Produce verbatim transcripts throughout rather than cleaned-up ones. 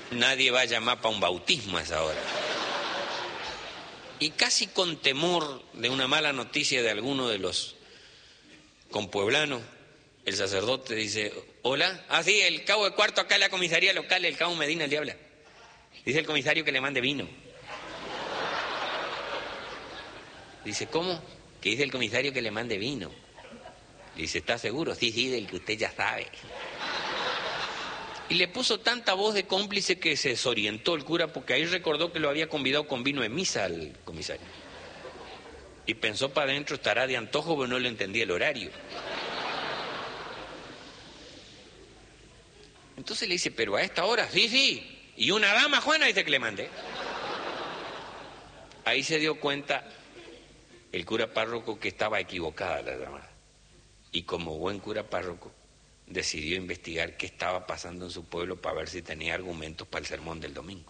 Nadie va a llamar para un bautismo a esa hora. Y casi con temor de una mala noticia de alguno de los compueblanos, el sacerdote dice, hola, ah sí, el cabo de cuarto acá en la comisaría local, el cabo Medina le habla. Dice el comisario que le mande vino. Dice, ¿cómo? Que dice el comisario que le mande vino. Dice, ¿está seguro? Sí, sí, del que usted ya sabe. Y le puso tanta voz de cómplice que se desorientó el cura, porque ahí recordó que lo había convidado con vino de misa al comisario. Y pensó para adentro, estará de antojo, pero no le entendía el horario. Entonces le dice, pero a esta hora, sí, sí. Y una dama, Juana, dice que le mande. Ahí se dio cuenta el cura párroco que estaba equivocada la llamada. Y como buen cura párroco, decidió investigar qué estaba pasando en su pueblo para ver si tenía argumentos para el sermón del domingo.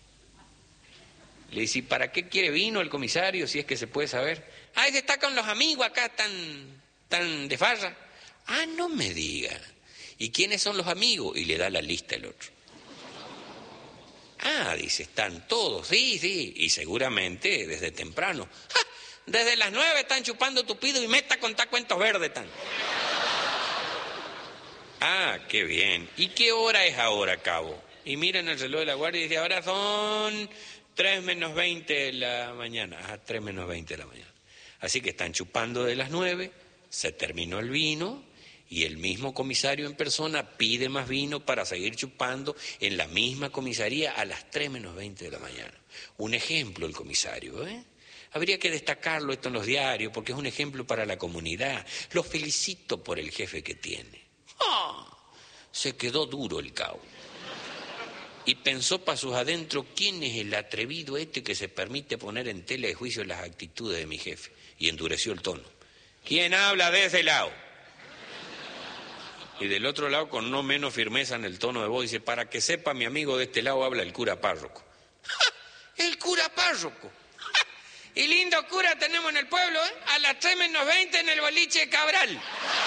Le dice, ¿para qué quiere vino el comisario, si es que se puede saber? Ah, se está con los amigos acá, tan, tan de farra. Ah, no me diga. ¿Y quiénes son los amigos? Y le da la lista el otro. Ah, dice, están todos, sí, sí, y seguramente desde temprano. ¡Ja! Desde las nueve están chupando tupido y meta a contar cuentos verdes tan. Ah, qué bien. ¿Y qué hora es ahora, cabo? Y miran el reloj de la guardia y dice, ahora son tres menos veinte de la mañana. Ah, tres menos veinte de la mañana. Así que están chupando de las nueve, se terminó el vino y el mismo comisario en persona pide más vino para seguir chupando en la misma comisaría a las tres menos veinte de la mañana. Un ejemplo el comisario, ¿eh? Habría que destacarlo esto en los diarios porque es un ejemplo para la comunidad. Lo felicito por el jefe que tiene. ¡Oh! Se quedó duro el cabo. Y pensó para sus adentros, ¿quién es el atrevido este que se permite poner en tela de juicio las actitudes de mi jefe? Y endureció el tono. ¿Quién habla de ese lado? Y del otro lado, con no menos firmeza en el tono de voz, dice, para que sepa mi amigo, de este lado habla el cura párroco. ¡Ja! ¡El cura párroco! ¡Ja! Y lindo cura tenemos en el pueblo, ¿eh? A las tres menos veinte en el boliche de Cabral.